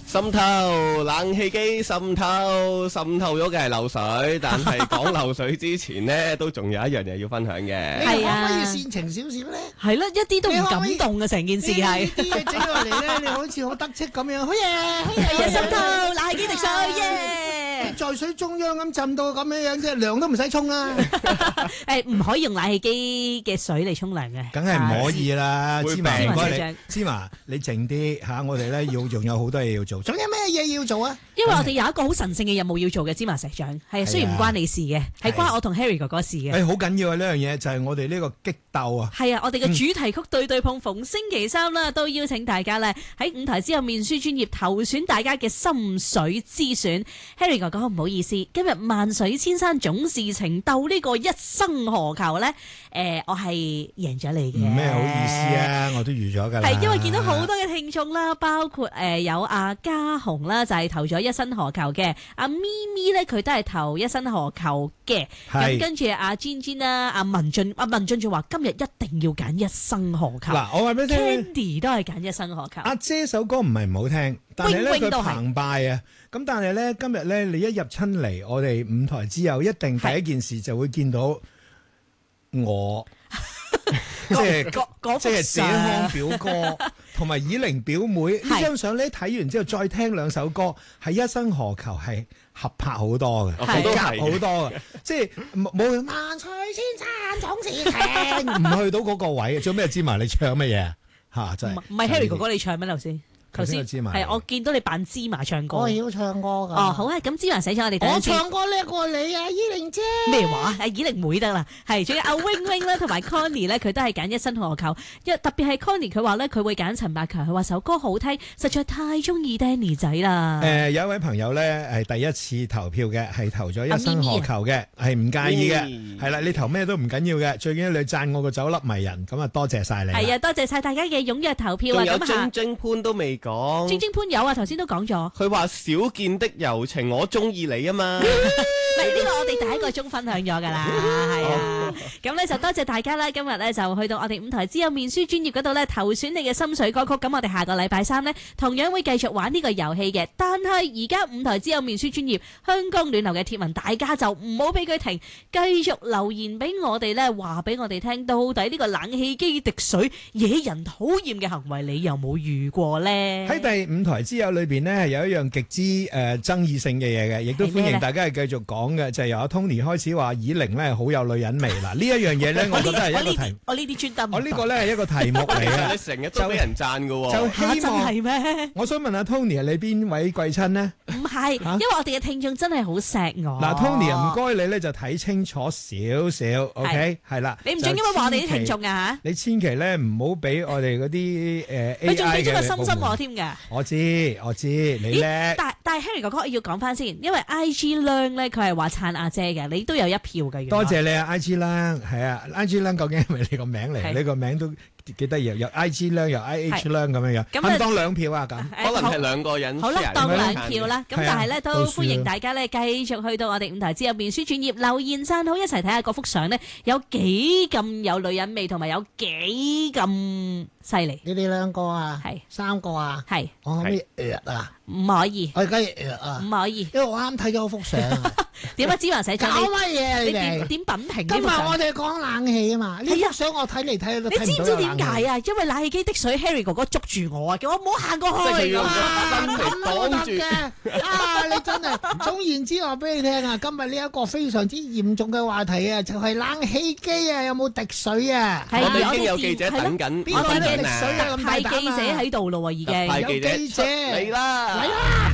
滲透冷氣機滲透咗嘅係漏水，但係講漏水之前呢，都仲有一樣嘢要分享嘅。 你可唔可以煽情少少咧？ 係咯，一啲都唔感動嘅成件事係。 呢啲嘢整落嚟咧，你好似好得戚咁樣，好嘢，好嘢， 滲透冷氣機滴水耶！ 在水中央咁浸到咁樣樣，即係涼都唔使沖啦。 誒，唔可以用冷氣機嘅水嚟沖涼嘅， 梗係唔可以啦。芝麻，唔該你， 芝麻你靜啲嚇，我哋咧仲有好多嘢要做。 仲有咩嘢要做啊？ 因為我哋有一個好神聖嘅任務要做嘅，芝麻石長係雖然唔關你事嘅，係關我同 Harry 哥哥事嘅。 好緊要啊！呢樣嘢就係我哋呢個激鬥啊！ 係啊，我哋嘅主題曲對對碰，逢星期三啦，都邀請大家咧喺舞台之後面書專業投選大家嘅心水之選。Harry 哥哥唔好意思，今日萬水千山總是情，鬥呢個一生何求咧？我係贏咗你嘅。 唔咩好意思啊！我都預咗㗎啦。 係因為見到好多嘅聽眾啦，包括有阿嘉紅啦，就係投咗一生何求嘅。阿咪咪咧，佢都係投一生何求嘅。咁跟住阿 Jin 啦，阿文俊就話今日一定要揀一生何求。 嗱，我話俾你聽 Candy 都係揀一生何求。 阿姐首歌唔係唔好聽，但係咧佢澎湃啊！咁但係咧今日咧你一入親嚟，我哋舞台之後，一定第一件事就會見到我。即係謝康表哥同埋以玲表妹呢張相咧，睇完之後再聽兩首歌，係一生何求係合拍好多嘅，夾好多嘅，即係冇萬水千山總是情，唔去到嗰個位。做咩芝麻？你唱乜嘢啊？真係唔係 Harry 哥哥你唱咩頭先？頭先係我見到你扮芝麻唱歌， 我要唱歌㗎。 哦，好啊，咁芝麻寫咗我哋。 我唱歌叻過你啊，依玲姐。 咩話？阿依玲妹得啦，係仲有阿 wing wing 啦，同埋 Connie 咧，佢都係揀一生何求。特別係 Connie 佢話咧，佢會揀陳百強，佢話首歌好聽，實在太中意 Danny 仔啦。 有一位朋友咧係第一次投票嘅，係投咗一生何求嘅，係唔介意嘅，係啦，你投咩都唔緊要嘅，最緊要你讚我個酒粒迷人，咁啊多謝晒你。 係啊，多謝晒大家嘅踴躍投票啊！ 仲有晶潘都未講， 晶潘有啊，頭先都講咗。 佢話少見的柔情，我中意你啊嘛。 唔係呢個我哋第一個鐘分享咗㗎啦，係啊。咁咧就多謝大家啦，今日咧就去到我哋舞台之後面書專業嗰度咧投選你嘅心水歌曲。咁我哋下個禮拜三呢，同樣會繼續玩呢個遊戲嘅。但係而家舞台之後面書專業香江暖流嘅貼文，大家就唔好俾佢停，繼續留言俾我哋咧，話俾我哋聽，到底呢個冷氣機滴水惹人討厭嘅行為，你有冇遇過咧？ 喺第五台之友裏邊呢，係有一樣極之爭議性嘅嘢嘅，亦都歡迎大家係繼續講嘅，就係由阿 Tony 開始話以玲咧好有女人味啦。呢一樣嘢咧，我覺得係一個題。 我呢啲專登。 我呢個咧係一個題目嚟嘅。 你成日都俾人讚㗎喎。 就希望係咩？ 我想問下 Tony，你邊位貴親呢？ 唔係，因為我哋嘅聽眾真係好錫我。 嗱，Tony 唔該你咧就睇清楚少少 ，OK， 係啦。 你唔准咁樣話我哋啲聽眾啊嚇！ 你千祈咧唔好俾我哋嗰啲佢仲俾咗個心心我添㗎。我知， 你叻。 但係 Harry 哥哥要講翻先，因為 IG Learn 咧佢係話撐阿姐嘅，你都有一票嘅。 多謝你啊 IG Learn， 係啊 IG Learn 究竟係咪你個名嚟？你個名都幾得意，有 IG Learn 又 IH Learn 咁樣樣，咁當兩票啊咁， 可能係兩個人。 好啦，當兩票啦。咁但係咧都歡迎大家咧繼續去到我哋舞台之後面書專頁留言讚好，一齊睇下嗰幅相咧有幾咁有女人味，同埋有幾咁犀利。 你哋兩個啊， 係三個啊， 係我可以啊？ 唔可以， 我而家啊， 唔可以， 因為我啱睇咗幅相。 點解芝麻寫咗？ 搞乜嘢啊？你哋點品評？ 今日我哋講冷氣啊嘛，呢幅相我睇嚟睇去都睇唔到。 你知唔知點解啊？因為冷氣機滴水 ，Harry 哥哥捉住我啊，叫我唔好行過去。 擋住嘅啊！你真係總言之話俾你聽啊！今日呢一個非常之嚴重嘅話題啊，就係冷氣機啊，有冇滴水啊？ 我哋已經有記者等緊， 邊個滴水啊？咁大膽啊！ 派記者喺度咯，已經有記者嚟啦！ 嚟啦！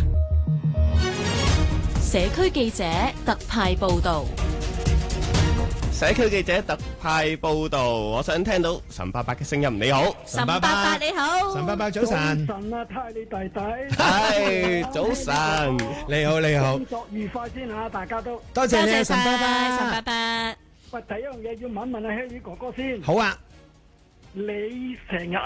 社區記者特派報導。 社區記者特派報導，我想聽到岑伯伯嘅聲音。你好， 岑伯伯你好， 岑伯伯早晨。 早晨啊，泰利弟弟。 係早晨， 你好你好。 工作愉快先嚇，大家都。 多謝你啊，岑伯伯。 岑伯伯。 喂，第一樣嘢要問一問阿 Harry 哥哥先。 好啊。 你成日